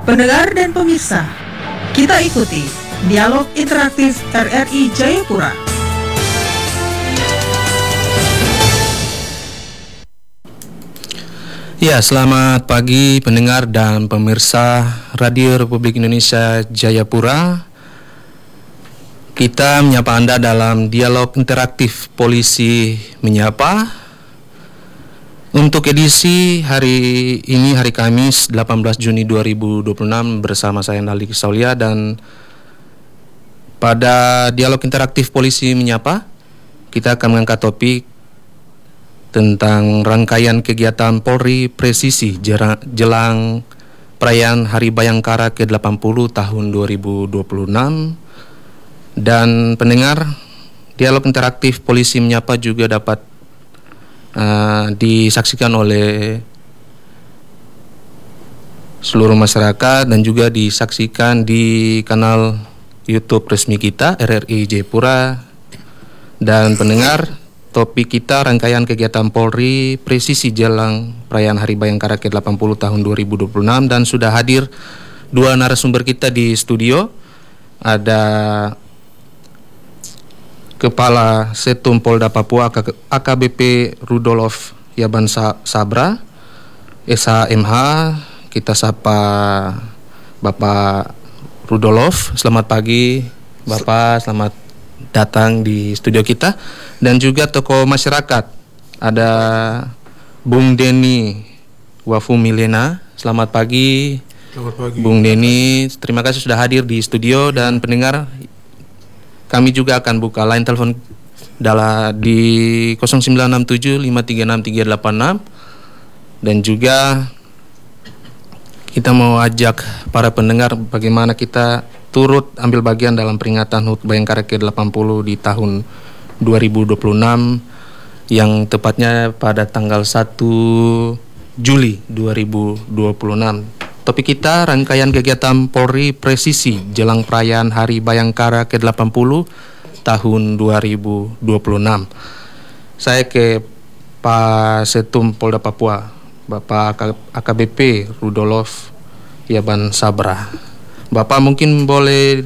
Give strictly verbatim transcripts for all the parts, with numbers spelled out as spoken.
Pendengar dan pemirsa, kita ikuti dialog interaktif R R I Jayapura. Ya, selamat pagi pendengar dan pemirsa Radio Republik Indonesia Jayapura. Kita menyapa Anda dalam dialog interaktif Polisi Menyapa. Untuk edisi hari ini, hari Kamis delapan belas Juni dua ribu dua puluh enam, bersama saya Nali Saulia. Dan pada dialog interaktif Polisi Menyapa, kita akan mengangkat topik tentang rangkaian kegiatan Polri Presisi jelang perayaan Hari Bayangkara ke delapan puluh tahun dua ribu dua puluh enam. Dan pendengar, dialog interaktif Polisi Menyapa juga dapat uh, disaksikan oleh seluruh masyarakat dan juga disaksikan di kanal YouTube resmi kita R R I Jayapura. Dan pendengar, topik kita rangkaian kegiatan Polri Presisi jelang perayaan Hari Bayangkara ke delapan puluh tahun dua ribu dua puluh enam, dan sudah hadir dua narasumber kita di studio. Ada Kepala Setum Polda Papua A K B P Rudolf Yaban Sabra, S H M H. Kita sapa Bapak Rudolf. Selamat pagi Bapak, selamat datang di studio kita. Dan juga tokoh masyarakat, ada Bung Denny Wafu Milena. Selamat pagi. Selamat pagi Bung Denny, terima kasih sudah hadir di studio. Dan pendengar, kami juga akan buka line telepon dala di nol sembilan enam tujuh lima tiga enam tiga delapan enam. Dan juga kita mau ajak para pendengar bagaimana kita turut ambil bagian dalam peringatan H U T Bayangkara ke delapan puluh di tahun dua ribu dua puluh enam, yang tepatnya pada tanggal satu Juli dua ribu dua puluh enam. Topik kita rangkaian kegiatan Polri Presisi jelang perayaan Hari Bayangkara ke delapan puluh tahun dua ribu dua puluh enam. Saya ke Pak Setum Polda Papua, Bapak A K B P Rudolf Yaban Sabra. Bapak mungkin boleh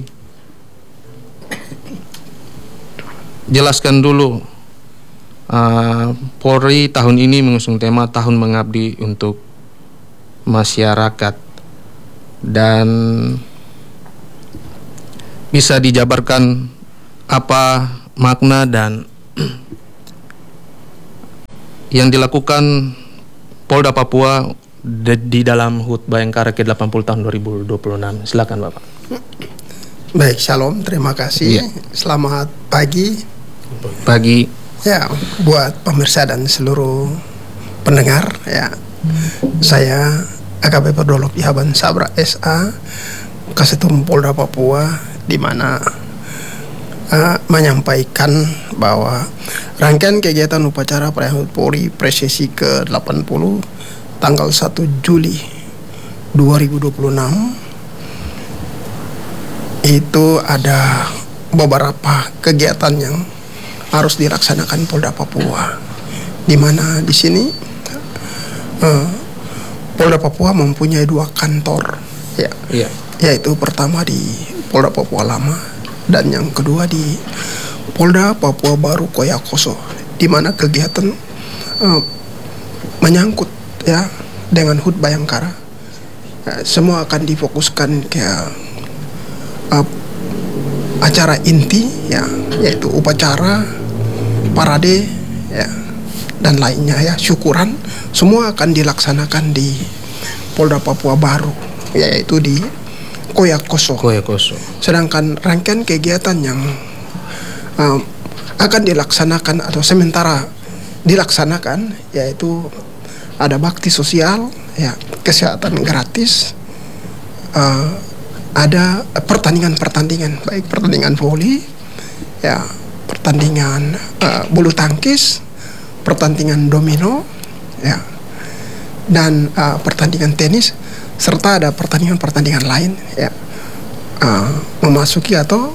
dijelaskan dulu, uh, Polri tahun ini mengusung tema Tahun Mengabdi untuk Masyarakat, dan bisa dijabarkan apa makna dan yang dilakukan Polda Papua di dalam H U T Bayangkara ke delapan puluh tahun dua ribu dua puluh enam. Silakan Bapak. Baik, shalom, terima kasih. Ya. Selamat pagi. Pagi. Ya, buat pemirsa dan seluruh pendengar, ya. Saya A K B P Rudolf Yaban Sabra S A, Kasetum Polda Papua, di mana uh, menyampaikan bahwa rangkaian kegiatan upacara perayaan Polri Presisi ke delapan puluh tanggal satu Juli dua ribu dua puluh enam itu ada beberapa kegiatan yang harus dilaksanakan Polda Papua, di mana di sini uh, Polda Papua mempunyai dua kantor, ya, yeah. yaitu pertama di Polda Papua Lama dan yang kedua di Polda Papua Baru Koyakoso, di mana kegiatan uh, menyangkut ya dengan H U T Bayangkara. Uh, semua akan difokuskan ke uh, acara inti, ya, yaitu upacara, parade, ya, dan lainnya, ya, syukuran, semua akan dilaksanakan di Polda Papua Baru, yaitu di Koyakoso. Koyakoso. Sedangkan rangkaian kegiatan yang um, akan dilaksanakan atau sementara dilaksanakan yaitu ada bakti sosial, ya, kesehatan gratis, uh, ada pertandingan-pertandingan, baik pertandingan voli, ya, pertandingan uh, bulu tangkis, pertandingan domino, ya, dan uh, pertandingan tenis, serta ada pertandingan-pertandingan lain, ya, uh, memasuki atau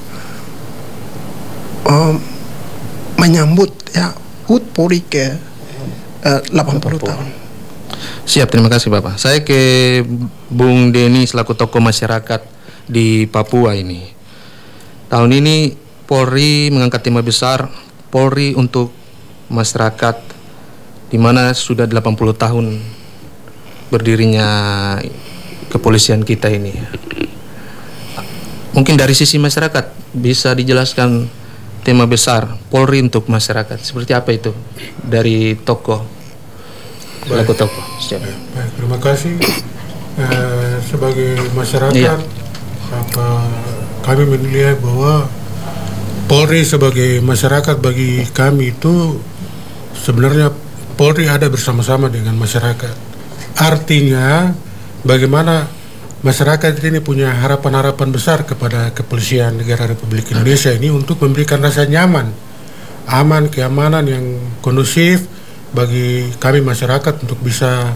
um, menyambut, ya, H U T Polri ke uh, delapan puluh tahun. Siap, terima kasih Bapak. Saya ke Bung Denny selaku tokoh masyarakat di Papua ini. Tahun ini Polri mengangkat tema besar Polri untuk masyarakat, di mana sudah delapan puluh tahun berdirinya kepolisian kita ini. Mungkin dari sisi masyarakat bisa dijelaskan tema besar Polri untuk masyarakat seperti apa itu dari tokoh selaku tokoh. Siap. Baik, terima kasih. Eh, sebagai masyarakat, Iya. apa, kami menilai bahwa Polri sebagai masyarakat bagi kami itu sebenarnya Polri ada bersama-sama dengan masyarakat. Artinya bagaimana masyarakat ini punya harapan-harapan besar kepada kepolisian negara Republik Indonesia ini untuk memberikan rasa nyaman, aman, keamanan yang kondusif bagi kami masyarakat untuk bisa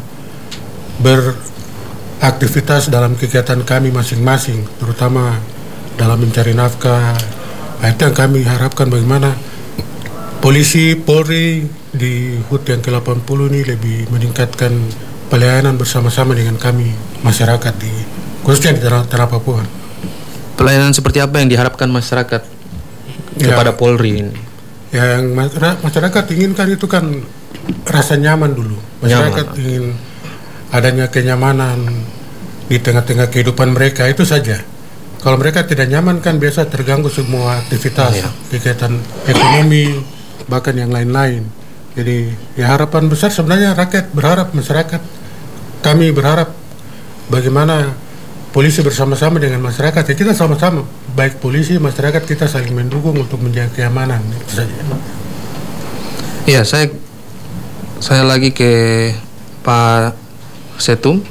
beraktivitas dalam kegiatan kami masing-masing, terutama dalam mencari nafkah. Nah, itu yang kami harapkan, bagaimana polisi, Polri di H U T yang ke delapan puluh ini lebih meningkatkan pelayanan bersama-sama dengan kami masyarakat di khususnya di tanah, tanah Papua. Pelayanan seperti apa yang diharapkan masyarakat Ya. kepada Polri ini? Yang masyarakat inginkan itu kan rasa nyaman dulu. Masyarakat Nyaman. ingin adanya kenyamanan di tengah-tengah kehidupan mereka, itu saja. Kalau mereka tidak nyaman kan biasa terganggu semua aktivitas, Iya. kegiatan ekonomi, bahkan yang lain-lain. Jadi ya harapan besar sebenarnya rakyat berharap, masyarakat kami berharap bagaimana polisi bersama-sama dengan masyarakat, ya kita sama-sama, baik polisi, masyarakat, kita saling mendukung untuk menjaga keamanan, itu saja. Iya, saya saya lagi ke Pak Setum.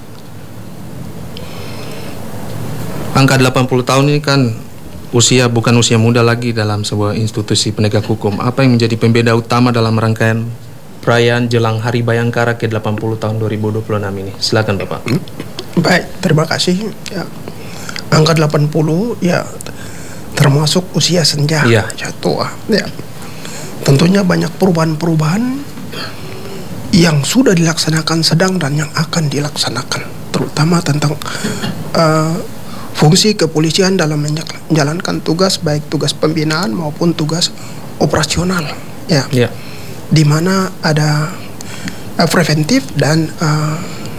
Angka delapan puluh tahun ini kan usia, bukan usia muda lagi dalam sebuah institusi penegak hukum. Apa yang menjadi pembeda utama dalam rangkaian perayaan jelang Hari Bayangkara ke delapan puluh tahun dua ribu dua puluh enam ini? Silakan Bapak. Baik, terima kasih. Ya, angka delapan puluh ya termasuk usia senja, Iya. ya tua. Ya, tentunya banyak perubahan-perubahan yang sudah dilaksanakan, sedang dan yang akan dilaksanakan, terutama tentang uh, fungsi kepolisian dalam menjalankan tugas, baik tugas pembinaan maupun tugas operasional. Ya, Ya. di mana ada uh, preventif dan uh,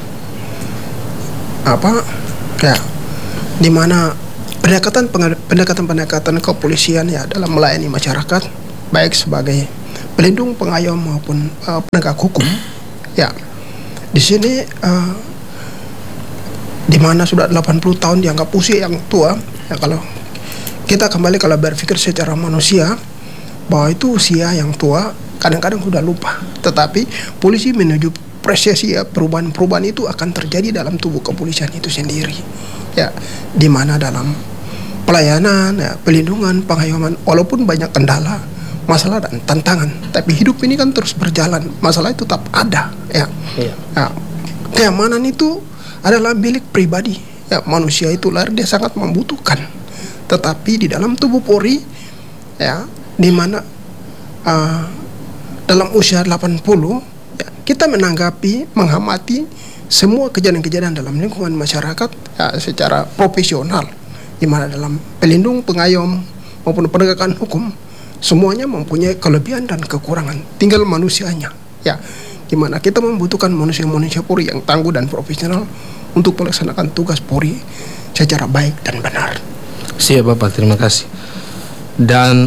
apa ya, di mana pendekatan pendekatan pendekatan kepolisian ya dalam melayani masyarakat, baik sebagai pelindung, pengayom maupun uh, penegak hukum. Ya, di sini uh, di mana sudah delapan puluh tahun dianggap usia yang tua. Ya, kalau kita kembali kalau berpikir secara manusia bahwa itu usia yang tua, kadang-kadang sudah lupa. Tetapi polisi menuju prosesi ya, perubahan-perubahan itu akan terjadi dalam tubuh kepolisian itu sendiri. Ya, di mana dalam pelayanan, ya, pelindungan, pengayoman, walaupun banyak kendala, masalah dan tantangan, tapi hidup ini kan terus berjalan. Masalah itu tetap ada. Ya, Iya. ya, keamanan itu adalah milik pribadi. Ya, manusia itu lahir dia sangat membutuhkan. Tetapi di dalam tubuh Polri, ya, di mana uh, dalam usia delapan puluh, ya, kita menanggapi, mengamati semua kejadian-kejadian dalam lingkungan masyarakat ya, secara profesional, di mana dalam pelindung, pengayom maupun penegakan hukum semuanya mempunyai kelebihan dan kekurangan. Tinggal manusianya. Ya, di mana kita membutuhkan manusia-manusia Polri yang tangguh dan profesional untuk melaksanakan tugas Polri secara baik dan benar. Siap Bapak, terima kasih. Dan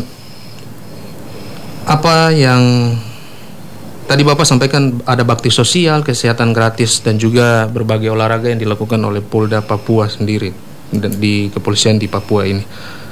apa yang tadi Bapak sampaikan, ada bakti sosial, kesehatan gratis, dan juga berbagai olahraga yang dilakukan oleh Polda Papua sendiri di kepolisian di Papua ini.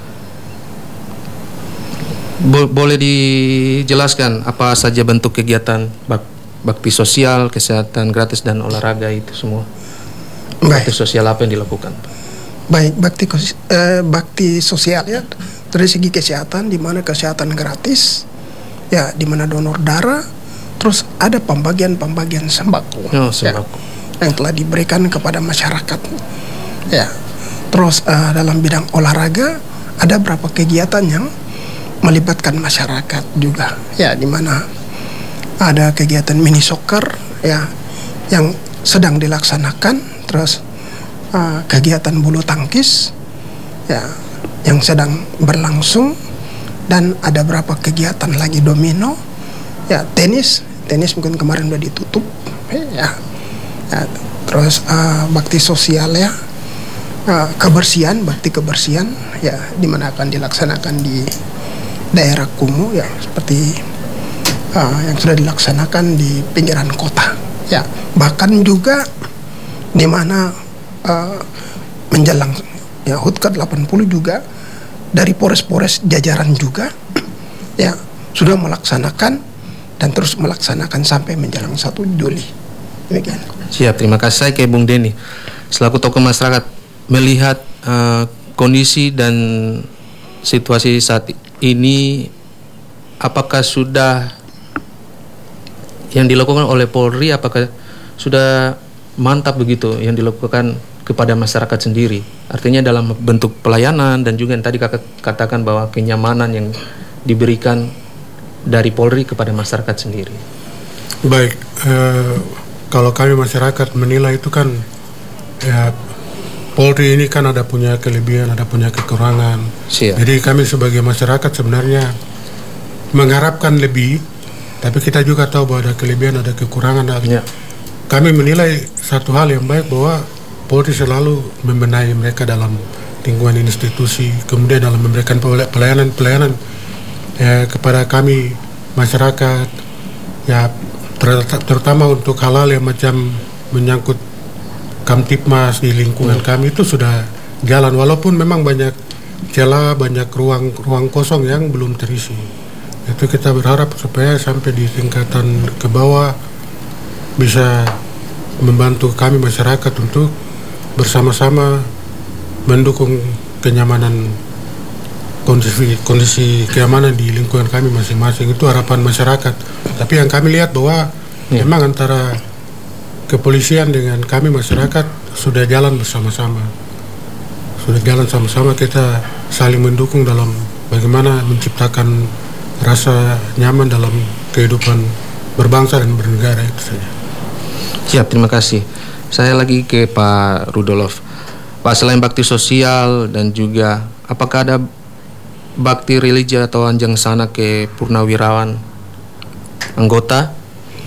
Bo- boleh dijelaskan apa saja bentuk kegiatan bak- bakti sosial, kesehatan gratis, dan olahraga itu semua? Bakti Baik, sosial apa yang dilakukan, Pak? baik bakti kos- eh, bakti sosial ya dari segi kesehatan, di mana kesehatan gratis, ya di mana donor darah, terus ada pembagian-pembagian sembako, Oh, ya, sembako. yang telah diberikan kepada masyarakat. Ya, terus eh, dalam bidang olahraga ada beberapa kegiatan yang melibatkan masyarakat juga. Ya, di mana ada kegiatan mini soccer, ya, yang sedang dilaksanakan, terus uh, kegiatan bulu tangkis ya yang sedang berlangsung, dan ada berapa kegiatan lagi domino ya, tenis tenis mungkin kemarin udah ditutup ya, ya terus uh, bakti sosial ya, uh, kebersihan bakti kebersihan ya, dimana akan dilaksanakan di daerah kumuh ya, seperti uh, yang sudah dilaksanakan di pinggiran kota ya, bahkan juga dimana uh, menjelang ya H U T K delapan puluh juga dari Polres-Polres jajaran juga ya sudah melaksanakan dan terus melaksanakan sampai menjelang satu Juli. Demikian. Siap, terima kasih. Saya ke Bung Denny selaku tokoh masyarakat, melihat uh, kondisi dan situasi saat ini, apakah sudah yang dilakukan oleh Polri, apakah sudah mantap begitu yang dilakukan kepada masyarakat sendiri, artinya dalam bentuk pelayanan dan juga yang tadi kakak katakan bahwa kenyamanan yang diberikan dari Polri kepada masyarakat sendiri. Baik, eh, kalau kami masyarakat menilai itu kan ya, Polri ini kan ada punya kelebihan, ada punya kekurangan. Siap. Jadi kami sebagai masyarakat sebenarnya mengharapkan lebih, tapi kita juga tahu bahwa ada kelebihan, ada kekurangan. Ya. Kami menilai satu hal yang baik bahwa Polri selalu membenahi mereka dalam lingkungan institusi, kemudian dalam memberikan pelayanan-pelayanan eh, kepada kami masyarakat, ya ter- terutama untuk hal-hal yang macam menyangkut Kamtipmas di lingkungan hmm. kami itu sudah jalan, walaupun memang banyak celah, banyak ruang-ruang kosong yang belum terisi. Itu kita berharap supaya sampai di tingkatan ke bawah bisa membantu kami masyarakat untuk bersama-sama mendukung kenyamanan, kondisi kondisi keamanan di lingkungan kami masing-masing. Itu harapan masyarakat. Tapi yang kami lihat bahwa ya. memang antara kepolisian dengan kami masyarakat sudah jalan bersama-sama, sudah jalan sama-sama, kita saling mendukung dalam bagaimana menciptakan rasa nyaman dalam kehidupan berbangsa dan bernegara, itu saja. Siap, terima kasih. Saya lagi ke Pak Rudolf. Pak, selain bakti sosial dan juga apakah ada bakti religi atau anjang sana ke purnawirawan anggota?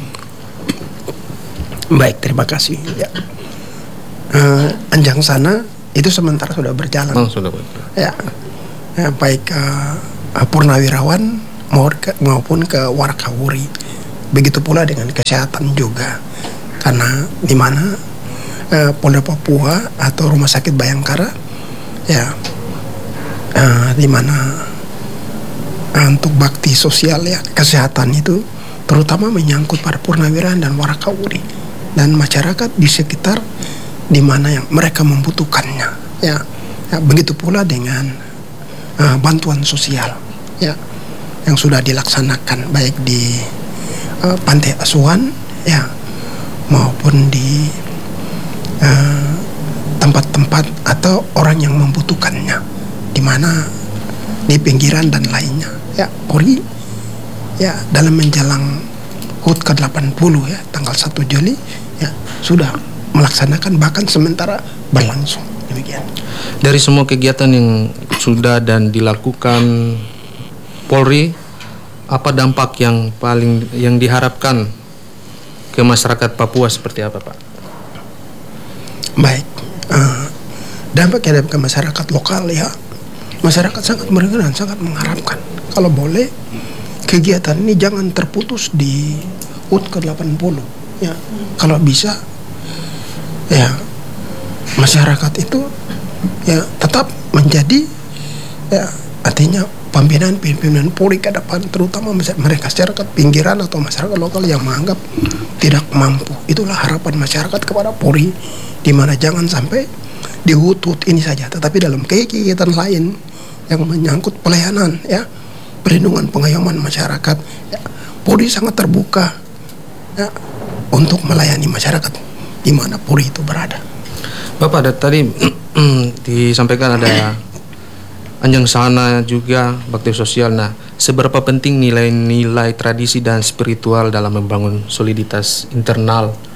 Baik, terima kasih. Ya. Uh, anjang sana itu sementara sudah berjalan. Oh, sudah berjalan. Ya, ya baik uh, purnawirawan maupun ke Warakawuri. Begitu pula dengan kesehatan juga, karena di mana uh, Polda Papua atau Rumah Sakit Bayangkara, ya, uh, di mana uh, untuk bakti sosial ya kesehatan itu terutama menyangkut pada purnawirawan dan Warakawuri dan masyarakat di sekitar di mana yang mereka membutuhkannya, ya, ya begitu pula dengan uh, bantuan sosial, ya, yang sudah dilaksanakan baik di uh, pantai asuhan, ya, maupun di uh, tempat-tempat atau orang yang membutuhkannya, di mana di pinggiran dan lainnya, ya. Polri ya dalam menjelang H U T ke delapan puluh ya tanggal satu Juli ya sudah melaksanakan, bahkan sementara berlangsung. Demikian. Dari semua kegiatan yang sudah dan dilakukan Polri, apa dampak yang paling yang diharapkan ke masyarakat Papua seperti apa, Pak? Baik, uh, dampak yang ada ke masyarakat lokal ya, masyarakat sangat merendah dan sangat mengharapkan kalau boleh kegiatan ini jangan terputus di H U T ke delapan puluh ya. Kalau bisa ya masyarakat itu ya tetap menjadi ya artinya pembinaan pimpinan Polri ke depan, terutama mereka masyarakat pinggiran atau masyarakat lokal yang menganggap tidak mampu. Itulah harapan masyarakat kepada Polri, di mana jangan sampai di H U T ini saja, tetapi dalam kegiatan lain yang menyangkut pelayanan ya, perlindungan pengayoman masyarakat ya, Polri sangat terbuka ya, untuk melayani masyarakat di mana Polri itu berada. Bapak, ada tadi disampaikan ada anjang sana juga bakti sosial. Nah, seberapa penting nilai-nilai tradisi dan spiritual dalam membangun soliditas internal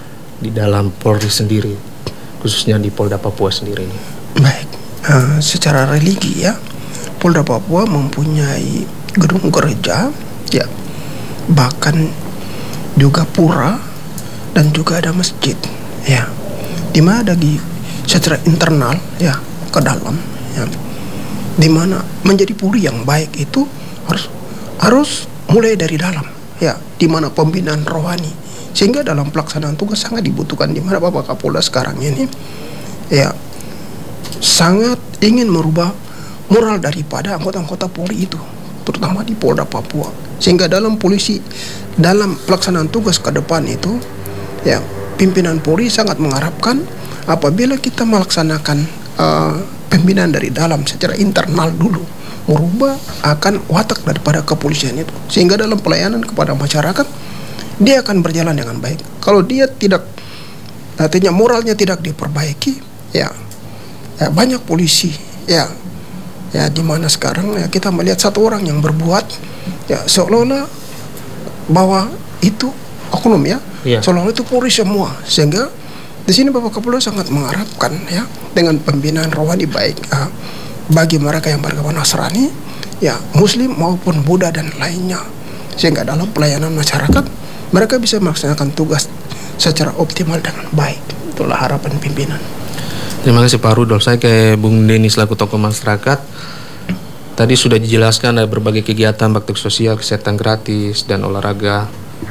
di dalam Polri sendiri, khususnya di Polda Papua sendiri ini? Baik, uh, secara religi ya, Polda Papua mempunyai gedung gereja, ya, bahkan juga pura dan juga ada masjid, ya, di mana dari secara internal ya ke dalam, ya, di mana menjadi Polri yang baik itu harus harus mulai dari dalam, ya, di mana pembinaan rohani, sehingga dalam pelaksanaan tugas sangat dibutuhkan, di mana Bapak Kapolda sekarang ini ya sangat ingin merubah moral daripada anggota-anggota Polri itu, terutama di Polda Papua, sehingga dalam polisi dalam pelaksanaan tugas ke depan itu ya pimpinan Polri sangat mengharapkan apabila kita melaksanakan uh, pembinaan dari dalam secara internal dulu, merubah akan watak daripada kepolisian itu, sehingga dalam pelayanan kepada masyarakat dia akan berjalan dengan baik. Kalau dia tidak, artinya moralnya tidak diperbaiki, ya, ya banyak polisi, ya, ya di mana sekarang ya kita melihat satu orang yang berbuat, ya seolah-olah bahwa itu oknum, ya, ya. seolah-olah itu Polri semua, sehingga di sini Bapak Kapolda sangat mengharapkan ya dengan pembinaan rohani baik uh, bagi mereka yang beragama Nasrani, ya Muslim maupun Buddha dan lainnya, sehingga dalam pelayanan masyarakat mereka bisa melaksanakan tugas secara optimal dengan baik. Itulah harapan pimpinan. Terima kasih Pak Rudolf. Saya ke Bung Denny selaku tokoh masyarakat. Tadi sudah dijelaskan ada berbagai kegiatan bakti sosial, kesehatan gratis dan olahraga.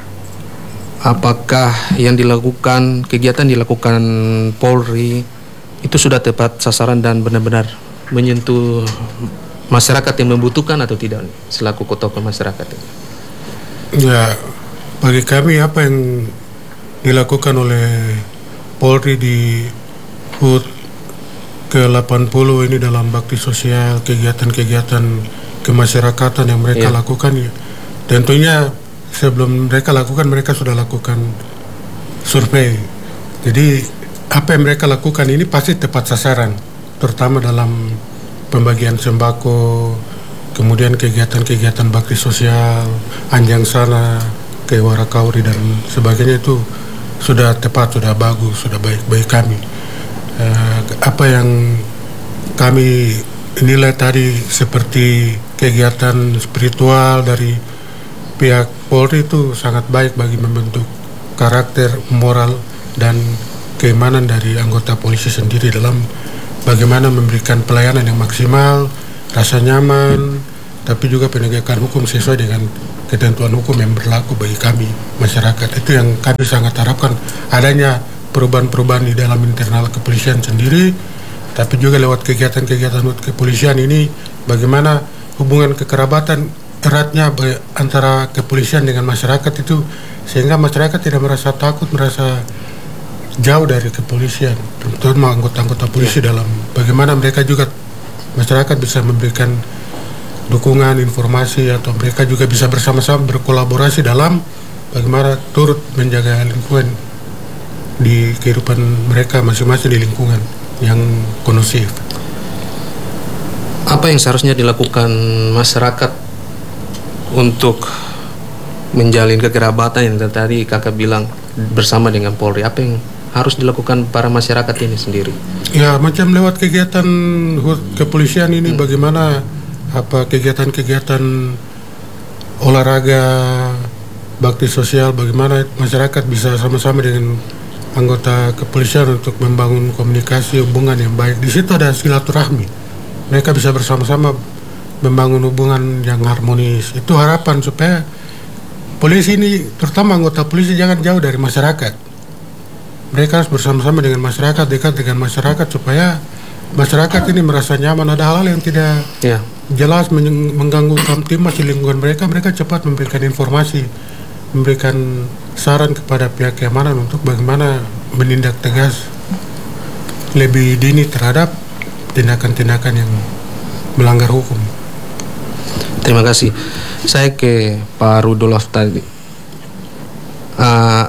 Apakah yang dilakukan, kegiatan dilakukan Polri itu sudah tepat sasaran dan benar-benar menyentuh masyarakat yang membutuhkan atau tidak selaku tokoh masyarakat ini? Ya, bagi kami apa yang dilakukan oleh Polri di H U T ke delapan puluh ini dalam bakti sosial, kegiatan-kegiatan kemasyarakatan yang mereka ya. lakukan, ya tentunya sebelum mereka lakukan, mereka sudah lakukan survei. Jadi apa yang mereka lakukan ini pasti tepat sasaran, terutama dalam pembagian sembako, kemudian kegiatan-kegiatan bakti sosial, Anjang Sana, ke Warakauri dan sebagainya, itu sudah tepat, sudah bagus, sudah baik bagi kami. Uh, apa yang kami nilai tadi seperti kegiatan spiritual dari pihak Polri itu sangat baik bagi membentuk karakter, moral, dan keimanan dari anggota polisi sendiri dalam bagaimana memberikan pelayanan yang maksimal, rasa nyaman, tapi juga penegakan hukum sesuai dengan ketentuan hukum yang berlaku bagi kami masyarakat. Itu yang kami sangat harapkan, adanya perubahan-perubahan di dalam internal kepolisian sendiri, tapi juga lewat kegiatan-kegiatan kepolisian ini bagaimana hubungan kekerabatan eratnya antara kepolisian dengan masyarakat itu, sehingga masyarakat tidak merasa takut, merasa jauh dari kepolisian, terutama anggota-anggota polisi dalam bagaimana mereka juga, masyarakat bisa memberikan dukungan, informasi, atau mereka juga bisa bersama-sama berkolaborasi dalam bagaimana turut menjaga lingkungan di kehidupan mereka masing-masing di lingkungan yang kondusif. Apa yang seharusnya dilakukan masyarakat untuk menjalin kekerabatan yang tadi kakak bilang bersama dengan Polri? Apa yang harus dilakukan para masyarakat ini sendiri? Ya, macam lewat kegiatan kepolisian ini, hmm. bagaimana apa kegiatan-kegiatan olahraga, bakti sosial, bagaimana masyarakat bisa sama-sama dengan anggota kepolisian untuk membangun komunikasi, hubungan yang baik. Di situ ada silaturahmi, mereka bisa bersama-sama membangun hubungan yang harmonis. Itu harapan supaya polisi ini, terutama anggota polisi, jangan jauh dari masyarakat. Mereka harus bersama-sama dengan masyarakat, dekat dengan masyarakat, supaya masyarakat ini merasa nyaman. Ada hal-hal yang tidak ya. jelas mengganggu kamtimas di lingkungan mereka, mereka cepat memberikan informasi, memberikan saran kepada pihak keamanan untuk bagaimana menindak tegas lebih dini terhadap tindakan-tindakan yang melanggar hukum. Terima kasih. Saya ke Pak Rudolf tadi. Uh,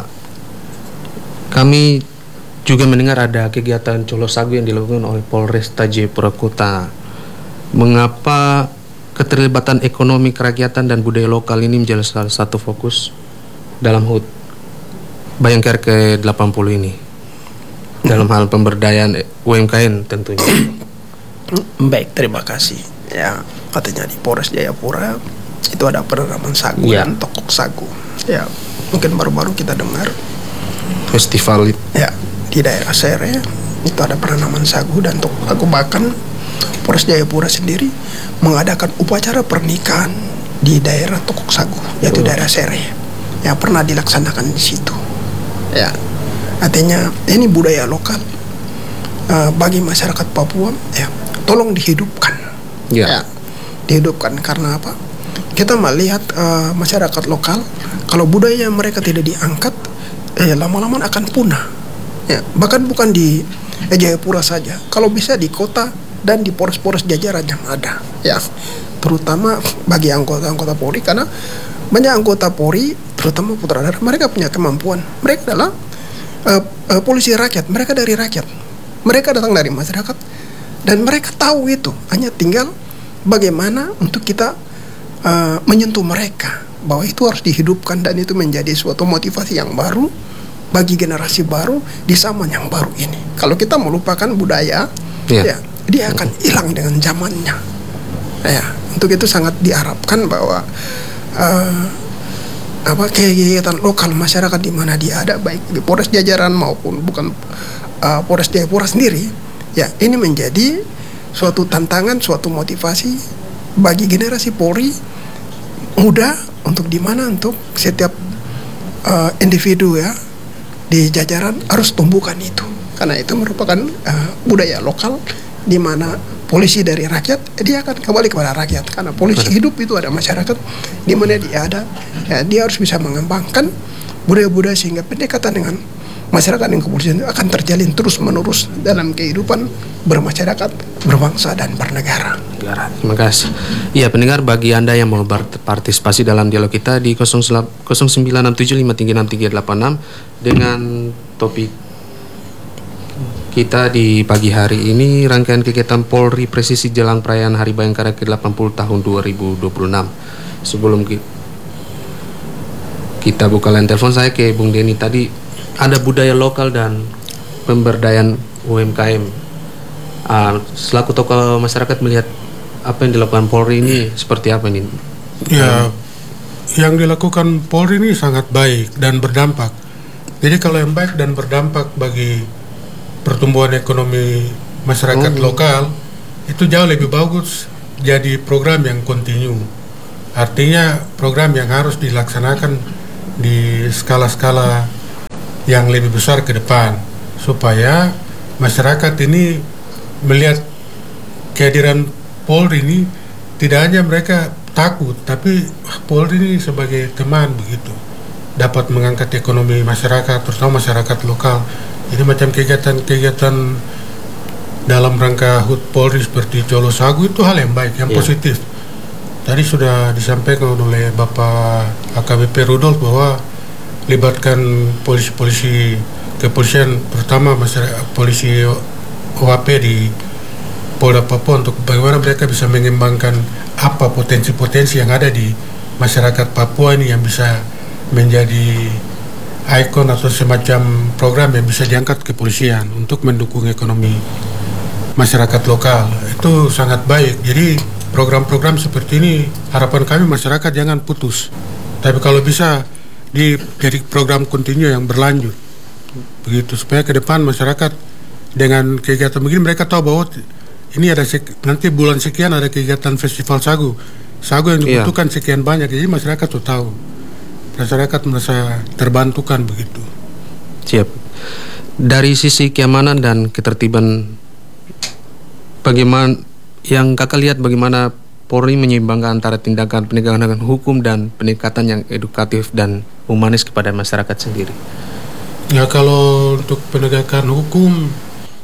kami juga mendengar ada kegiatan Colosagu yang dilakukan oleh Polresta Jayapura Kota. Mengapa keterlibatan ekonomi kerakyatan dan budaya lokal ini menjadi salah satu fokus dalam H U T? Bayangkara ke delapan puluh ini dalam hal pemberdayaan U M K M tentunya. Baik, terima kasih. Ya, katanya di Polres Jayapura itu ada penanaman sagu Ya. dan tokok sagu. Ya, mungkin baru-baru kita dengar Festival itu. ya di daerah Sere itu ada penanaman sagu dan tokok sagu. Bahkan Polres Jayapura sendiri mengadakan upacara pernikahan di daerah tokok sagu, yaitu Oh. daerah Sere. Ya, pernah dilaksanakan di situ. Ya, artinya ini budaya lokal uh, bagi masyarakat Papua. Ya, tolong dihidupkan. Ya. Ya, dihidupkan karena apa? Kita melihat uh, masyarakat lokal kalau budaya mereka tidak diangkat, eh, lama-lama akan punah. Ya, bahkan bukan di eh, Jayapura saja, kalau bisa di kota dan di polres-polres jajaran yang ada. Ya, terutama bagi anggota-anggota Polri, karena banyak anggota Polri, terutama putra daerah, mereka punya kemampuan. Mereka adalah uh, uh, polisi rakyat, mereka dari rakyat, mereka datang dari masyarakat, dan mereka tahu itu. Hanya tinggal bagaimana untuk kita uh, menyentuh mereka bahwa itu harus dihidupkan, dan itu menjadi suatu motivasi yang baru bagi generasi baru di zaman yang baru ini. Kalau kita melupakan budaya, Ya. ya, dia akan hilang dengan zamannya. Ya, untuk itu sangat diharapkan bahwa uh, apa kegiatan lokal masyarakat di mana dia ada, baik di Polres jajaran maupun bukan uh, Polres Jayapura sendiri, ya, ini menjadi suatu tantangan, suatu motivasi bagi generasi Polri muda untuk di mana untuk setiap uh, individu ya di jajaran harus tumbuhkan itu, karena itu merupakan uh, budaya lokal di mana polisi dari rakyat, dia akan kembali kepada rakyat, karena polisi hidup itu ada masyarakat di mana dia ada, ya, dia harus bisa mengembangkan budaya-budaya sehingga pendekatan dengan masyarakat dan kepolisian itu akan terjalin terus menerus dalam kehidupan bermasyarakat, berbangsa dan bernegara. Terima kasih. Iya, pendengar, bagi Anda yang mau berpartisipasi dalam dialog kita di nol sembilan enam tujuh lima tiga enam tiga delapan enam dengan topik kita di pagi hari ini, rangkaian kegiatan Polri Presisi jelang perayaan Hari Bayangkara ke delapan puluh tahun dua ribu dua puluh enam. Sebelum kita buka line telepon, saya ke Bung Denny tadi, ada budaya lokal dan pemberdayaan U M K M. Uh, selaku tokoh masyarakat melihat apa yang dilakukan Polri ini seperti apa ini? Ya, yang dilakukan Polri ini sangat baik dan berdampak. Jadi kalau yang baik dan berdampak bagi pertumbuhan ekonomi masyarakat Oh. lokal itu jauh lebih bagus jadi program yang kontinu. Artinya program yang harus dilaksanakan di skala-skala yang lebih besar ke depan supaya masyarakat ini melihat kehadiran Polri ini tidak hanya mereka takut, tapi Polri ini sebagai teman begitu dapat mengangkat ekonomi masyarakat, terutama masyarakat lokal. Jadi macam kegiatan-kegiatan dalam rangka H U T Polri seperti Jolo Sagu itu hal yang baik, yang Ya. positif. Tadi sudah disampaikan oleh Bapak A K B P Rudolf bahwa libatkan polisi-polisi kepolisian, terutama masyarakat polisi O A P di Polda Papua, untuk bagaimana mereka bisa mengembangkan apa potensi-potensi yang ada di masyarakat Papua ini yang bisa menjadi ikon atau semacam program yang bisa diangkat kepolisian untuk mendukung ekonomi masyarakat lokal. Itu sangat baik. Jadi program-program seperti ini harapan kami masyarakat jangan putus, tapi kalau bisa di jadi program kontinu yang berlanjut begitu, supaya ke depan masyarakat dengan kegiatan begini mereka tahu bahwa ini ada sek- nanti bulan sekian ada kegiatan festival sagu sagu yang Iya. dibutuhkan sekian banyak, jadi masyarakat tuh tahu, masyarakat merasa terbantukan begitu. Siap. Dari sisi keamanan dan ketertiban, bagaimana yang kakak lihat bagaimana Polri menyeimbangkan antara tindakan penegakan hukum dan pendekatan yang edukatif dan humanis kepada masyarakat sendiri? Ya, kalau untuk penegakan hukum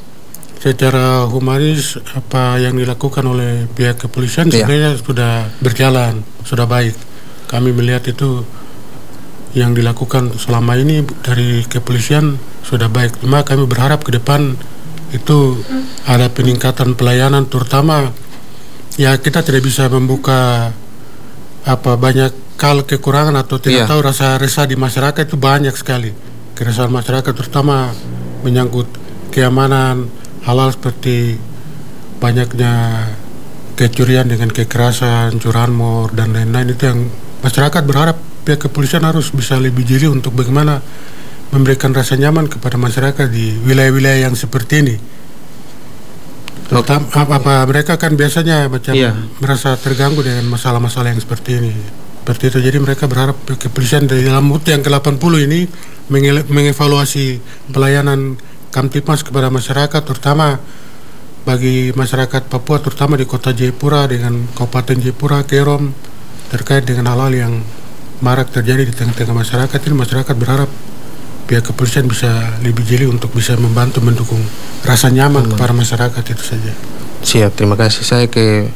secara humanis apa yang dilakukan oleh pihak kepolisian Iya. sebenarnya sudah berjalan, sudah baik. Kami melihat itu yang dilakukan selama ini dari kepolisian sudah baik. Cuma kami berharap ke depan itu ada peningkatan pelayanan, terutama ya kita tidak bisa membuka apa banyak hal kekurangan atau tidak Iya. tahu rasa resah di masyarakat itu banyak sekali. keresahan masyarakat, terutama menyangkut keamanan, hal-hal seperti banyaknya kecurian dengan kekerasan, curanmor dan lain-lain. Itu yang masyarakat berharap pihak kepolisian harus bisa lebih jeli untuk bagaimana memberikan rasa nyaman kepada masyarakat di wilayah-wilayah yang seperti ini. Terutama apa, apa mereka kan biasanya macam Iya. merasa terganggu dengan masalah-masalah yang seperti ini. Seperti itu, jadi mereka berharap pihak kepolisian dari dalam U T yang ke delapan puluh ini menge- mengevaluasi pelayanan Kamtipmas kepada masyarakat, terutama bagi masyarakat Papua, terutama di kota Jayapura dengan Kabupaten Jayapura, Kerom, terkait dengan hal-hal yang marak terjadi di tengah-tengah masyarakat ini. Masyarakat berharap pihak kepolisian bisa lebih jeli untuk bisa membantu mendukung rasa nyaman kepada masyarakat, itu saja. Siap, terima kasih. Saya ke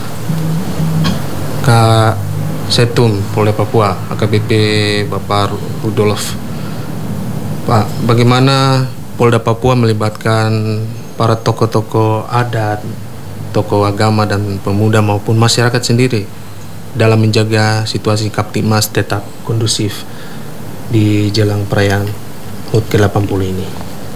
Kak Setum, Polda Papua, A K B P Bapak Rudolf. Pak, bagaimana Polda Papua melibatkan para tokoh-tokoh adat, tokoh agama dan pemuda maupun masyarakat sendiri dalam menjaga situasi Kamtipmas tetap kondusif di jelang perayaan H U T ke delapan puluh ini?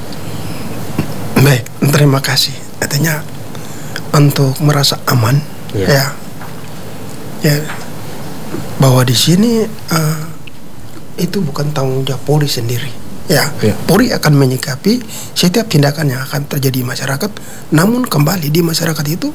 Baik, terima kasih. Artinya untuk merasa aman, Ya. ya, ya, bahwa di sini uh, itu bukan tanggung jawab Polri sendiri. Ya, Ya. Polri akan menyikapi setiap tindakan yang akan terjadi di masyarakat. Namun kembali di masyarakat itu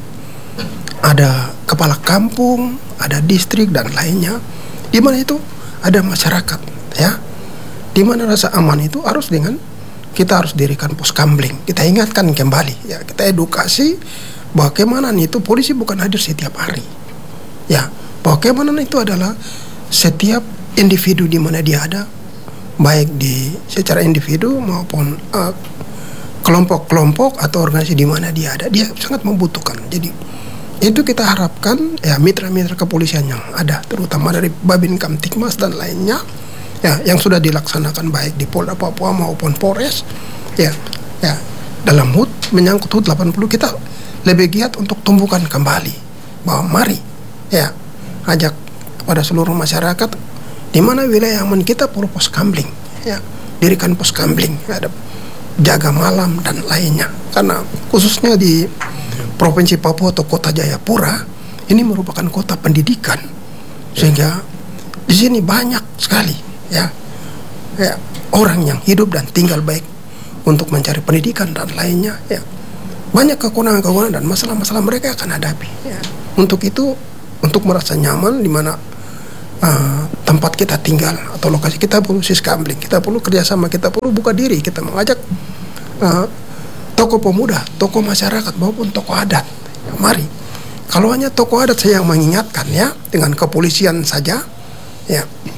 ada kepala kampung, ada distrik dan lainnya, di mana itu ada masyarakat, ya. Di mana rasa aman itu harus dengan kita harus dirikan pos kamling. Kita ingatkan kembali, ya, kita edukasi bahwa keamanan itu polisi bukan hadir setiap hari, ya. Bahwa keamanan itu adalah setiap individu di mana dia ada, baik di secara individu maupun uh, kelompok-kelompok atau organisasi di mana dia ada, dia sangat membutuhkan. Jadi itu kita harapkan, ya, mitra-mitra kepolisian yang ada, terutama dari Babin Kamtipmas dan lainnya, ya, yang sudah dilaksanakan baik di Polda Papua maupun Polres, ya, ya, dalam H U T menyangkut H U T delapan puluh, kita lebih giat untuk tumbuhkan kembali bahwa mari, ya, ajak kepada seluruh masyarakat di mana wilayah aman kita perlu pos kamling, ya, dirikan pos kamling, ada jaga malam dan lainnya. Karena khususnya di Provinsi Papua atau Kota Jayapura ini merupakan kota pendidikan, sehingga di sini banyak sekali, ya, ya, orang yang hidup dan tinggal baik untuk mencari pendidikan dan lainnya, ya. Banyak kekurangan-kekurangan dan masalah-masalah mereka akan hadapi, ya. Untuk itu, untuk merasa nyaman di mana uh, tempat kita tinggal atau lokasi kita perlu siskamling, kita perlu kerjasama, kita perlu buka diri, kita mengajak uh, tokoh pemuda, tokoh masyarakat maupun tokoh adat, ya, mari. Kalau hanya tokoh adat saya yang mengingatkan, ya, dengan kepolisian saja, ya,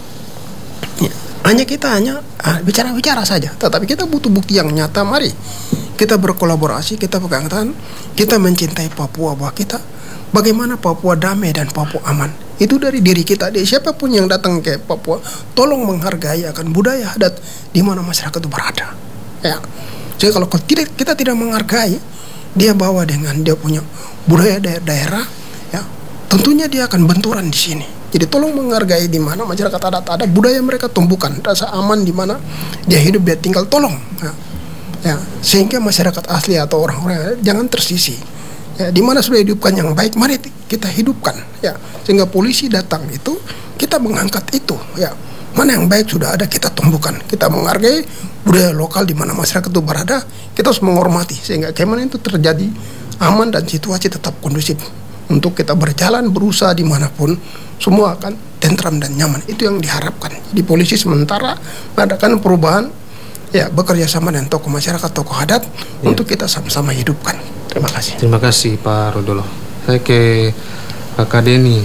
ya, hanya kita hanya uh, bicara-bicara saja, tetapi kita butuh bukti yang nyata. Mari kita berkolaborasi, kita pegang tangan, kita mencintai Papua, bahwa kita bagaimana Papua damai dan Papua aman. Itu dari diri kita. Dari siapapun yang datang ke Papua, tolong menghargai akan budaya adat di mana masyarakat itu berada, ya. Jadi kalau tidak, kita tidak menghargai, dia bawa dengan dia punya budaya daerah, ya, tentunya dia akan benturan di sini. Jadi tolong menghargai di mana masyarakat adat ada budaya mereka tumbuhkan, rasa aman di mana dia hidup, dia tinggal, tolong, ya, ya, sehingga masyarakat asli atau orang-orang jangan tersisih, ya, di mana sudah hidupkan yang baik, mari kita hidupkan, ya, sehingga polisi datang itu kita mengangkat itu, ya, mana yang baik sudah ada kita tumbuhkan, kita menghargai budaya lokal di mana masyarakat itu berada, kita harus menghormati sehingga keamanan itu terjadi aman dan situasi tetap kondusif untuk kita berjalan berusaha dimanapun, semua akan tentram dan nyaman. Itu yang diharapkan. Di polisi sementara mengadakan perubahan, ya, bekerja sama dengan tokoh masyarakat, tokoh adat, ya, untuk kita sama-sama hidupkan. Terima kasih. Terima kasih Pak Rudolf. Saya ke Kakak Deni.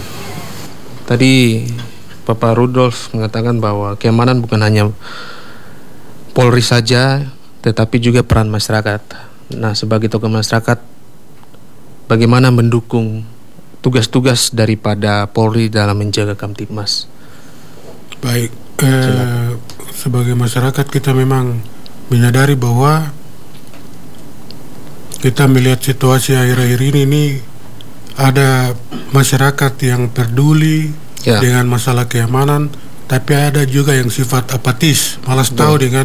Tadi Bapak Rudolf mengatakan bahwa keamanan bukan hanya Polri saja, tetapi juga peran masyarakat. Nah, sebagai tokoh masyarakat, bagaimana mendukung tugas-tugas daripada Polri dalam menjaga Kamtipmas? Baik, eh, sebagai masyarakat kita memang menyadari bahwa kita melihat situasi akhir-akhir ini, ini ada masyarakat yang peduli, ya, dengan masalah keamanan, tapi ada juga yang sifat apatis, malas tahu dengan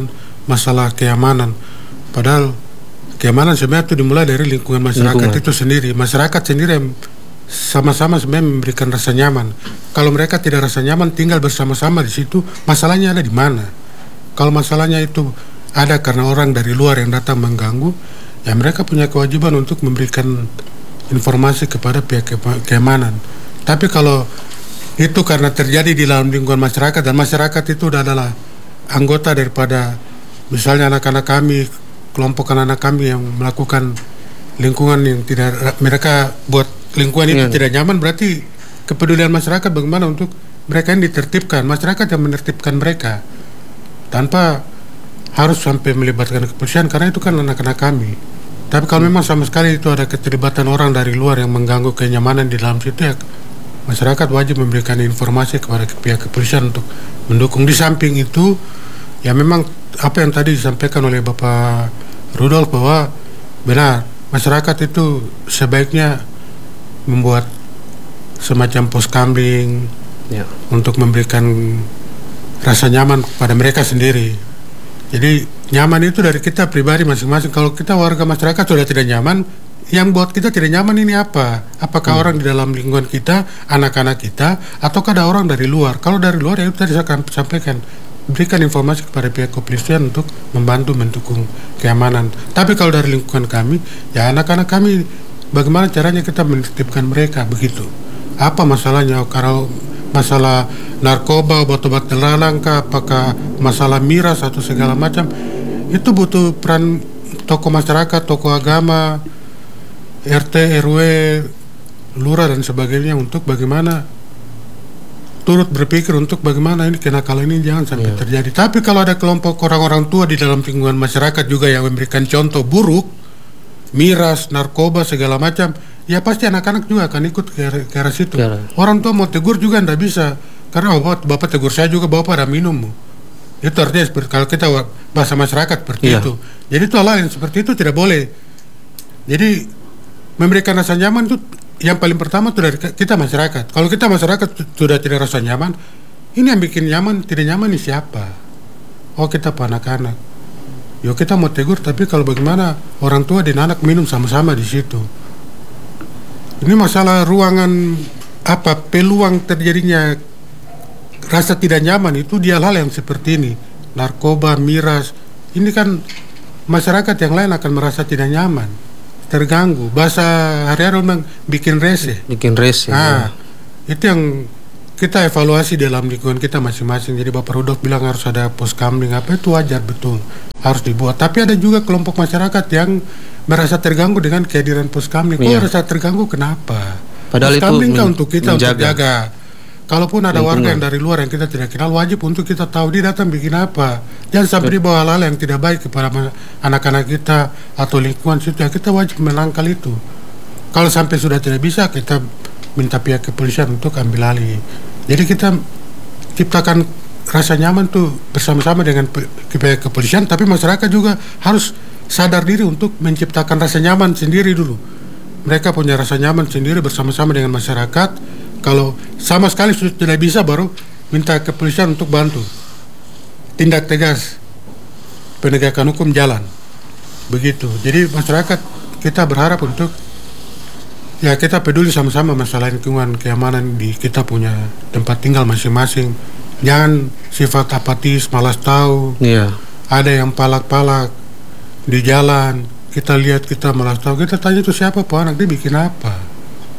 masalah keamanan. Padahal keamanan sebenarnya itu dimulai dari lingkungan masyarakat Lingkungan. itu sendiri. Masyarakat sendiri yang sama-sama sebenarnya memberikan rasa nyaman. Kalau mereka tidak rasa nyaman tinggal bersama-sama di situ, masalahnya ada di mana? Kalau masalahnya itu ada karena orang dari luar yang datang mengganggu, ya mereka punya kewajiban untuk memberikan informasi kepada pihak ke- keamanan. Tapi kalau itu karena terjadi di dalam lingkungan masyarakat dan masyarakat itu adalah anggota daripada misalnya anak-anak kami, kelompok anak-anak kami yang melakukan lingkungan yang tidak, mereka buat lingkungan itu Iya. tidak nyaman, berarti kepedulian masyarakat bagaimana untuk mereka yang ditertibkan, masyarakat yang menertibkan mereka tanpa harus sampai melibatkan kepolisian karena itu kan anak-anak kami. Tapi kalau memang sama sekali itu ada keterlibatan orang dari luar yang mengganggu kenyamanan di dalam situ, ya masyarakat wajib memberikan informasi kepada pihak kepolisian untuk mendukung. Di samping itu, ya memang apa yang tadi disampaikan oleh Bapak Rudolf bahwa benar masyarakat itu sebaiknya membuat semacam poskamling Ya. untuk memberikan rasa nyaman kepada mereka sendiri. Jadi nyaman itu dari kita pribadi masing-masing. Kalau kita warga masyarakat sudah tidak nyaman, yang buat kita tidak nyaman ini apa? Apakah Hmm. orang di dalam lingkungan kita, anak-anak kita, ataukah ada orang dari luar? Kalau dari luar, ya itu tadi saya akan sampaikan, berikan informasi kepada pihak kepolisian untuk membantu mendukung keamanan. Tapi kalau dari lingkungan kami, ya anak-anak kami, bagaimana caranya kita menertibkan mereka begitu? Apa masalahnya? Kalau masalah narkoba, obat-obat terlarang kah, apakah masalah miras atau segala macam, itu butuh peran tokoh masyarakat, tokoh agama, R T, R W, lurah dan sebagainya untuk bagaimana turut berpikir untuk bagaimana ini kenakalan ini jangan sampai Ya. terjadi. Tapi kalau ada kelompok orang-orang tua di dalam lingkungan masyarakat juga yang memberikan contoh buruk, miras, narkoba segala macam, ya pasti anak-anak juga akan ikut ke, ke arah situ. Ya. Orang tua mau tegur juga ndak bisa, karena bapak, bapak tegur saya juga bapak ada minum. Itu artinya seperti kalau kita wa- bahasa masyarakat seperti Ya. itu. Jadi itu hal yang seperti itu tidak boleh. Jadi memberikan rasa nyaman itu yang paling pertama itu dari kita masyarakat. Kalau kita masyarakat tu- sudah tidak rasa nyaman, ini yang bikin nyaman tidak nyaman ini siapa? Oh kita pak anak-anak. Yo kita mau tegur, tapi kalau bagaimana orang tua dan anak minum sama-sama di situ. Ini masalah ruangan apa peluang terjadinya rasa tidak nyaman itu di hal-hal yang seperti ini, narkoba, miras. Ini kan masyarakat yang lain akan merasa tidak nyaman, terganggu. Bahasa hari-hari memang bikin rese. Bikin rese. Nah, itu yang kita evaluasi dalam lingkungan kita masing-masing. Jadi Bapak Rudolf bilang harus ada poskamling, apa itu wajar betul, harus dibuat. Tapi ada juga kelompok masyarakat yang merasa terganggu dengan kehadiran poskamling. Kok Iya. merasa terganggu kenapa? Padahal itu Poskamling kan men- untuk kita untuk menjaga. jaga. Kalaupun ada warga Lingkungan. yang dari luar yang kita tidak kenal, wajib untuk kita tahu dia datang bikin apa. Jangan sampai dibawa hal-hal yang tidak baik kepada ma- anak-anak kita atau lingkungan situ. Ya, kita wajib menangkal itu. Kalau sampai sudah tidak bisa, kita minta pihak kepolisian untuk ambil alih. Jadi kita ciptakan rasa nyaman tuh bersama-sama dengan pe- pihak kepolisian, tapi masyarakat juga harus sadar diri untuk menciptakan rasa nyaman sendiri dulu. Mereka punya rasa nyaman sendiri bersama-sama dengan masyarakat. Kalau sama sekali sudah tidak bisa, baru minta kepolisian untuk bantu. Tindak tegas, penegakan hukum jalan. Begitu. Jadi masyarakat kita berharap untuk ya kita peduli sama-sama masalah lingkungan keamanan di kita punya tempat tinggal masing-masing. Jangan sifat apatis, malas tahu. Iya. Ada yang palak-palak di jalan, kita lihat kita malas tahu, kita tanya itu siapa pak anak dia bikin apa,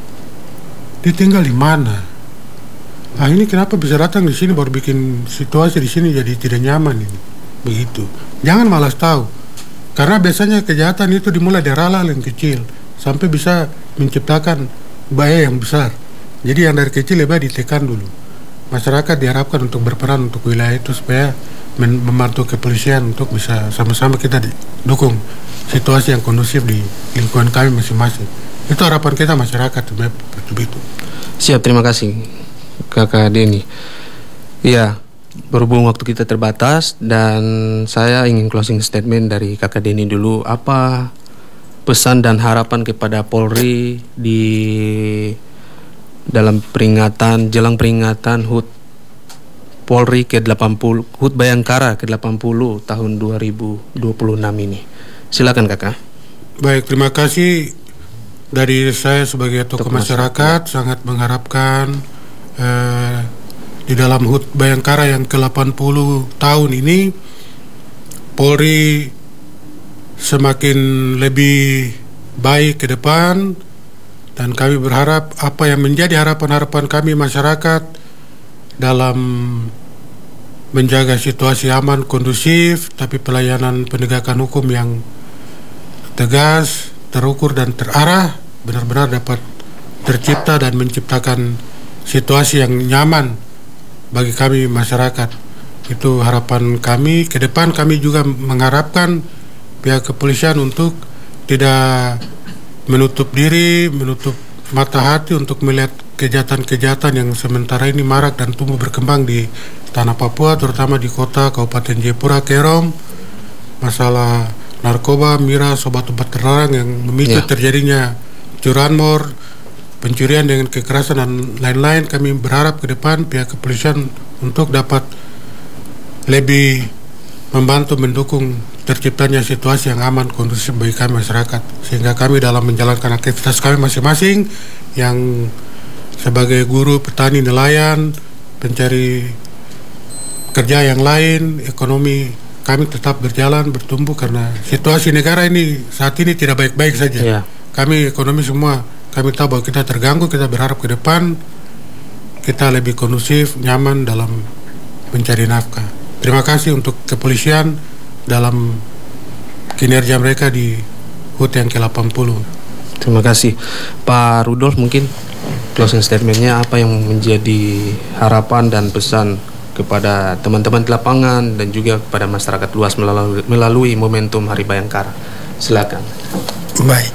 dia tinggal di mana, ah ini kenapa bisa datang di sini baru bikin situasi di sini jadi tidak nyaman ini, begitu. Jangan malas tahu, karena biasanya kejahatan itu dimulai dari hal-hal yang kecil sampai bisa menciptakan bahaya yang besar. Jadi yang dari kecil lebih ditekan dulu. Masyarakat diharapkan untuk berperan untuk wilayah itu supaya men- membantu kepolisian untuk bisa sama-sama kita dukung situasi yang kondusif di lingkungan kami masing-masing. Itu harapan kita masyarakat begitu. Siap, terima kasih Kakak Denny. Iya, berhubung waktu kita terbatas dan saya ingin closing statement dari Kakak Denny dulu. Apa pesan dan harapan kepada Polri di dalam peringatan jelang peringatan H U T Polri ke delapan puluh, H U T Bayangkara ke delapan puluh tahun dua ribu dua puluh enam ini. Silakan Kakak. Baik, terima kasih. Dari saya sebagai tokoh masyarakat, masyarakat sangat mengharapkan eh, di dalam H U T Bayangkara yang ke delapan puluh tahun ini Polri semakin lebih baik ke depan, dan kami berharap apa yang menjadi harapan-harapan kami masyarakat dalam menjaga situasi aman, kondusif, tapi pelayanan penegakan hukum yang tegas, terukur dan terarah benar-benar dapat tercipta dan menciptakan situasi yang nyaman bagi kami masyarakat. Itu harapan kami. Ke depan kami juga mengharapkan pihak kepolisian untuk tidak menutup diri, menutup mata hati untuk melihat kejahatan-kejahatan yang sementara ini marak dan tumbuh berkembang di tanah Papua, terutama di kota Kabupaten Jayapura, Kerom, masalah narkoba, miras, obat-obat terlarang yang memicu yeah. terjadinya curanmor, pencurian dengan kekerasan dan lain-lain. Kami berharap ke depan pihak kepolisian untuk dapat lebih membantu mendukung terciptanya situasi yang aman, kondusif bagi kami masyarakat, sehingga kami dalam menjalankan aktivitas kami masing-masing yang sebagai guru, petani, nelayan, pencari kerja yang lain, ekonomi kami tetap berjalan, bertumbuh, karena situasi negara ini saat ini tidak baik-baik saja. Yeah. Kami ekonomi semua, kami tahu bahwa kita terganggu. Kita berharap ke depan kita lebih kondusif, nyaman dalam mencari nafkah. Terima kasih untuk kepolisian dalam kinerja mereka di H U T yang ke delapan puluh. Terima kasih Pak Rudolf. Mungkin closing statementnya apa yang menjadi harapan dan pesan kepada teman-teman di lapangan dan juga kepada masyarakat luas melalui, melalui momentum Hari Bayangkara. Silakan. Baik.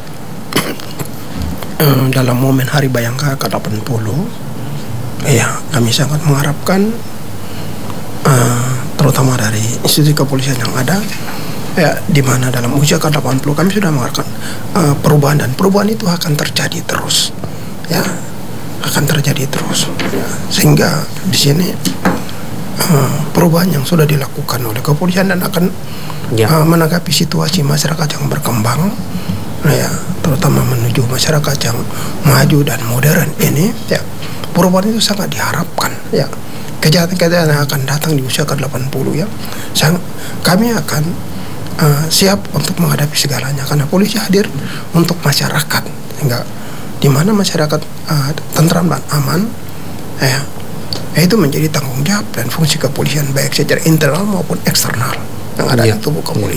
Dalam momen Hari Bayangkara ke delapan puluh, ya kami sangat mengharapkan uh, terutama dari institusi kepolisian yang ada, ya, di mana dalam usia ke delapan puluh kami sudah mengharapkan uh, perubahan, dan perubahan itu akan terjadi terus, ya, akan terjadi terus, ya. Sehingga di sini uh, perubahan yang sudah dilakukan oleh kepolisian dan akan ya. uh, menanggapi situasi masyarakat yang berkembang, ya, terutama menuju masyarakat yang maju dan modern ini, ya, perubahan itu sangat diharapkan, ya. Kejahatan-kejahatan yang akan datang di usia ke delapan puluh, ya, sang, kami akan uh, siap untuk menghadapi segalanya, karena polisi hadir untuk masyarakat, sehingga di mana masyarakat uh, tentram dan aman, ya, itu menjadi tanggung jawab dan fungsi kepolisian baik secara internal maupun eksternal yang ada ya. di tubuh kepolisian.